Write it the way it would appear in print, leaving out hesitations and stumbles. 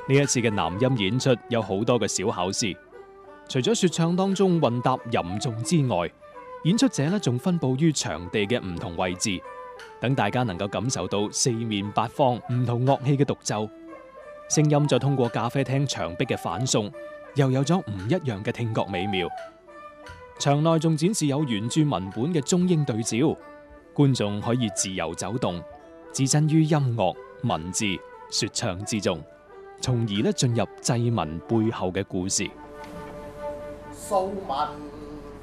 呢一次嘅男音演出有好多嘅小巧思，除咗說唱當中混搭吟誦之外，演出者仲分佈於場地嘅唔同位置，等大家能夠感受到四面八方唔同樂器嘅獨奏，聲音再通過咖啡廳牆壁嘅反送，又有咗唔一樣嘅聽覺美妙。場內仲展示有原著文本嘅中英對照，觀眾可以自由走動，置身於音樂、文字、說唱之中，從而進入祭文背後嘅故事。 素問